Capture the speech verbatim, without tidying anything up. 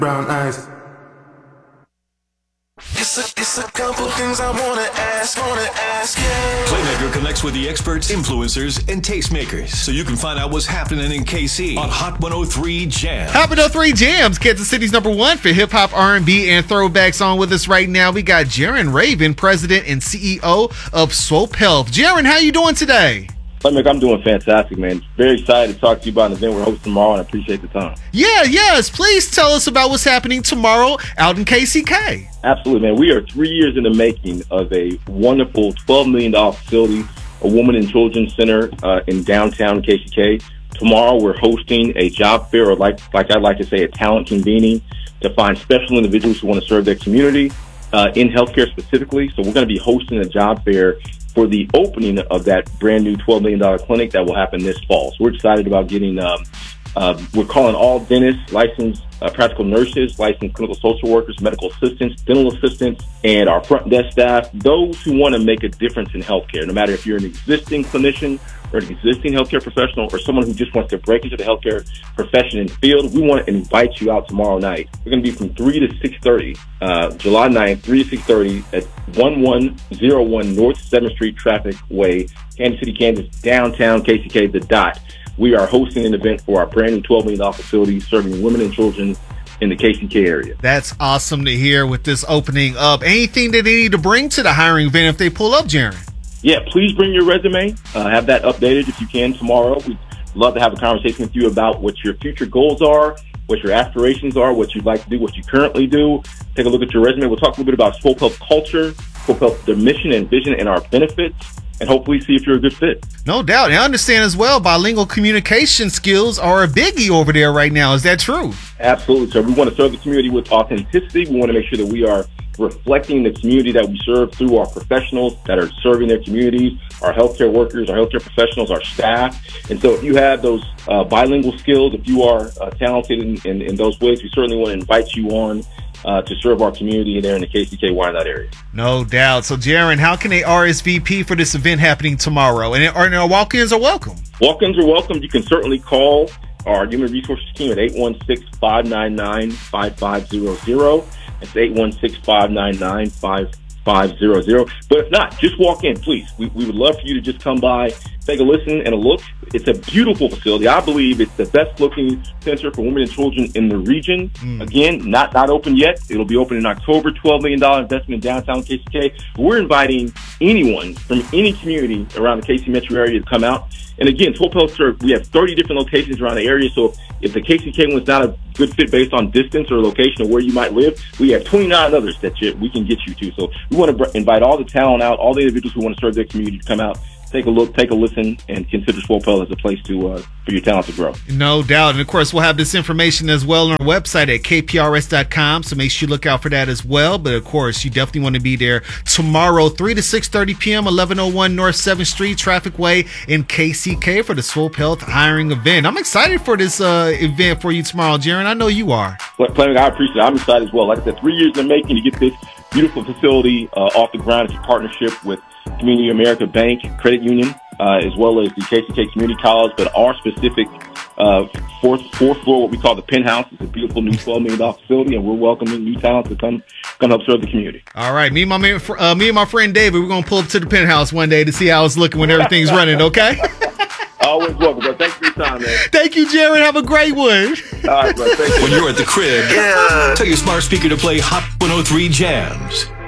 brown eyes. It's a, it's a couple things I wanna ask, wanna ask you. Playmaker connects with the experts, influencers, and tastemakers, so you can find out what's happening in K C on Hot one oh three Jam. Hot one oh three Jams, Kansas City's number one for hip hop, R and B, and throwbacks. On with us right now, we got Jaron Raven, president and C E O of Swope Health. Jaron, how you doing today? Playmaker, I'm doing fantastic, man. Very excited to talk to you about an event we're hosting tomorrow, and I appreciate the time. Yeah, yes. Please tell us about what's happening tomorrow out in K C K. Absolutely, man. We are three years in the making of a wonderful twelve million dollars facility, a woman and children's center uh, in downtown K C K. Tomorrow, we're hosting a job fair, or like, like I'd like to say, a talent convening to find special individuals who want to serve their community uh, in healthcare specifically. So we're going to be hosting a job fair for the opening of that brand new twelve million dollars clinic that will happen this fall. So we're excited about getting, um, uh, we're calling all dentists, licensed uh, practical nurses, licensed clinical social workers, medical assistants, dental assistants, and our front desk staff, those who want to make a difference in healthcare, no matter if you're an existing clinician or an existing healthcare professional or someone who just wants to break into the healthcare profession and field. We want to invite you out tomorrow night. We're going to be from three to six thirty, uh, July ninth, three to six thirty at one one zero one North seventh Street Traffic Way, Kansas City, Kansas, downtown K C K, the dot. We are hosting an event for our brand new twelve million dollars facility serving women and children in the K C K area. That's awesome to hear with this opening up. Anything that they need to bring to the hiring event if they pull up, Jaron? Yeah, please bring your resume. Uh, have that updated if you can tomorrow. We'd love to have a conversation with you about what your future goals are, what your aspirations are, what you'd like to do, what you currently do. Take a look at your resume. We'll talk a little bit about Swope Health culture, Swope Health, their mission and vision, and our benefits, and hopefully see if you're a good fit. No doubt. And I understand as well, bilingual communication skills are a biggie over there right now. Is that true? Absolutely, sir. We want to serve the community with authenticity. We want to make sure that we are reflecting the community that we serve through our professionals that are serving their communities, our healthcare workers, our healthcare professionals, our staff. And so if you have those uh, bilingual skills, if you are uh, talented in, in, in those ways, we certainly want to invite you on uh, to serve our community there in the K C K Wyandotte area. No doubt. So, Jaron, how can they R S V P for this event happening tomorrow? And are, are walk-ins are welcome? Walk-ins are welcome. You can certainly call our Human Resources team at eight one six, five nine nine, five five zero zero. It's eight one six, five nine nine, five five zero zero. But if not, just walk in, please. We, we would love for you to just come by, take a listen and a look. It's a beautiful facility. I believe it's the best-looking center for women and children in the region. Mm. Again, not not open yet. It'll be open in October. twelve million dollars investment in downtown K C K. We're inviting anyone from any community around the K C metro area to come out. And again, Swope Health, we have thirty different locations around the area. So if, if the K C K one's not a good fit based on distance or location or where you might live, we have twenty-nine others that you, we can get you to. So we want to invite all the talent out, all the individuals who want to serve their community to come out, take a look, take a listen, and consider Swope Health as a place to uh, for your talent to grow. No doubt. And, of course, we'll have this information as well on our website at k p r s dot com, so make sure you look out for that as well. But, of course, you definitely want to be there tomorrow, three to six thirty p.m., eleven oh one North seventh Street, Traffic Way in K C K for the Swope Health hiring event. I'm excited for this uh, event for you tomorrow, Jaron. I know you are. Well, I appreciate it. I'm excited as well. Like I said, three years in the making to get this beautiful facility uh, off the ground. It's a partnership with Community America Bank Credit Union, uh, as well as the K C K Community College, but our specific uh, fourth fourth floor, what we call the penthouse, is a beautiful new twelve million dollars facility, and we're welcoming new talent to come come help serve the community. All right, me and my man, uh, me and my friend David, we're gonna pull up to the penthouse one day to see how it's looking when everything's running. Okay. Always welcome, bro. Thanks for your time, man. Thank you, Jaron. Have a great one. All right, bro. Thank you. When you're at the crib, yeah. Tell your smart speaker to play Hot one oh three Jams.